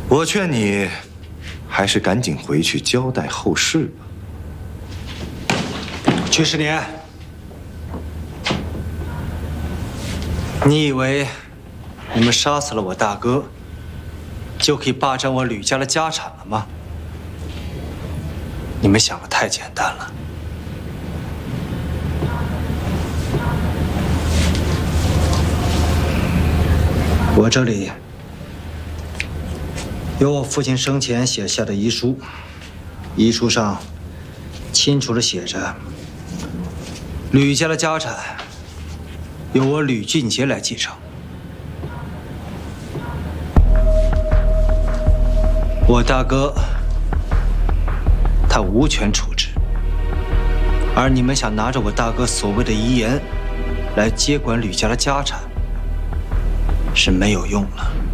我劝你，还是赶紧回去交代后事吧。 曲十年，你以为你们杀死了我大哥，就可以霸占我吕家的家产了吗？你们想的太简单了。我这里有我父亲生前写下的遗书，遗书上清楚地写着，吕家的家产由我吕俊杰来继承。我大哥他无权处置，而你们想拿着我大哥所谓的遗言来接管吕家的家产，是没有用了。